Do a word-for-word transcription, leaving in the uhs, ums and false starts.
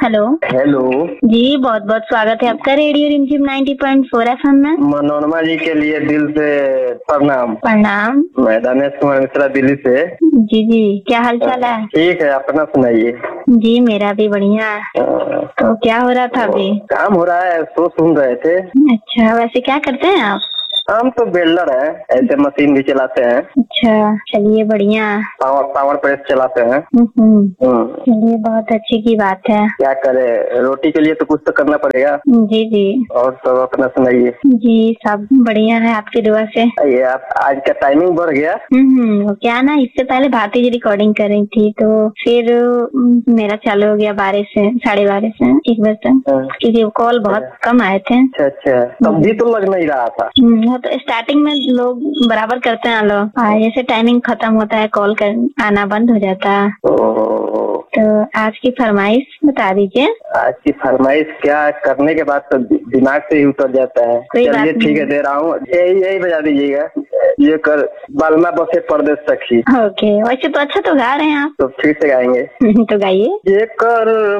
Hello. Hello जी, बहुत बहुत स्वागत है आपका रेडियो रिमझिम नाइन्टी पॉइंट फोर एफएम में। मनोरमा जी के लिए दिल से प्रणाम। प्रणाम। मैं दानेश कुमार मिश्रा दिल्ली से। जी जी, क्या हाल चाल है? ठीक है, अपना सुनाइए। जी, मेरा भी बढ़िया है। हाँ, तो क्या हो रहा था अभी? काम हो रहा है, सो सुन रहे थे। अच्छा, वैसे क्या करते हैं आप? हम तो बिल्डर है, ऐसे मशीन भी चलाते हैं। अच्छा, चलिए बढ़िया। पावर पावर प्रेस चलाते हैं। हम्म, हम्म, चलिए बहुत अच्छी की बात है। क्या करे, रोटी के लिए तो कुछ तो करना पड़ेगा। जी जी। और तो अपना सुनाइए। जी, सब बढ़िया है आपकी दुआ से। ये आप आज का टाइमिंग बढ़ गया। हम्म, वो क्या ना, इससे पहले भारती जी रिकॉर्डिंग कर रही थी तो फिर अम, मेरा चालू हो गया बारह से साढ़े बारह से एक बजे तक, हाँ। क्योंकि कॉल बहुत कम आए थे। अच्छा अच्छा, तब भी तो लग नहीं रहा था। हम्म, वो तो स्टार्टिंग में लोग बराबर करते हैं लोग, और जैसे टाइमिंग खत्म होता है कॉल कर आना बंद हो जाता है। ओ, तो आज की फरमाइश बता दीजिए। आज की फरमाइश क्या करने के बाद तो दिमाग से ही उतर जाता है। कोई बात चलिए नहीं। ठीक है, दे रहा हूँ, यही यही बजा दीजिएगा। ये कर बालमा बसे परदेश सखी। ओके, वैसे तो अच्छा तो गा रहे हैं आप। तो फिर से गाएंगे। तो गाइए। ये कर